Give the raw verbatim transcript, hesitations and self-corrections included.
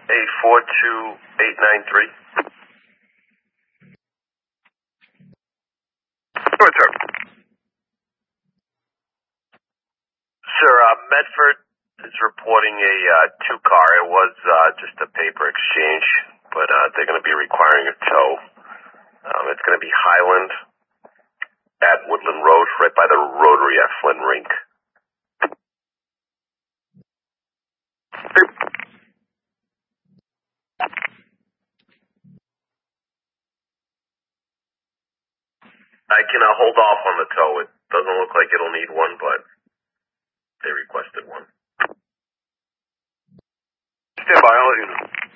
eight four two eight nine three. Good, sir. Sir, uh, Medford is reporting a uh, two-car. It was uh, just a paper exchange, but uh, they're going to be requiring a tow. Um, it's going to be Highland at Woodland Road, right by the Rotary at Flynn Rink. I can uh, hold off on the tow. It doesn't look like it'll need one, but they requested one. Stand by, I'll let you know.